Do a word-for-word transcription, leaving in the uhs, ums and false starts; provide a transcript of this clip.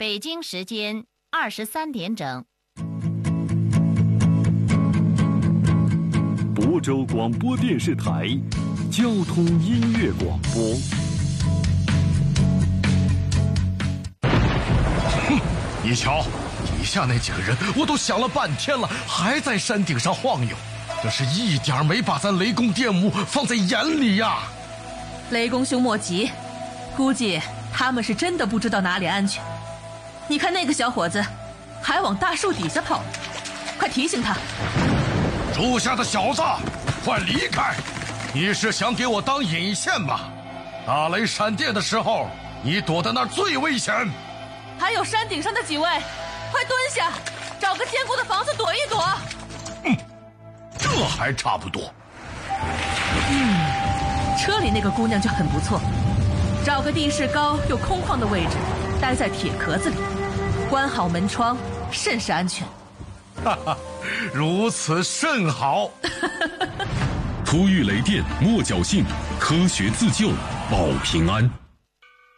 北京时间二十三点整。 亳州广播电视台交通音乐广播。 哼，你瞧，底下那几个人，我都想了半天了，还在山顶上晃悠，这是一点没把咱雷公电母放在眼里呀。 雷公兄莫急，估计他们是真的不知道哪里安全。你看那个小伙子还往大树底下跑，快提醒他。 树下的小子，快离开！你是想给我当引线吧？打雷闪电的时候，你躲在那儿最危险。 还有山顶上的几位，快蹲下，找个坚固的房子躲一躲。 嗯，这还差不多。 嗯，车里那个姑娘就很不错，找个地势高又空旷的位置，待在铁壳子里，关好门窗，甚是安全。 哈哈，如此甚好。 突遇雷电莫侥幸，科学自救保平安。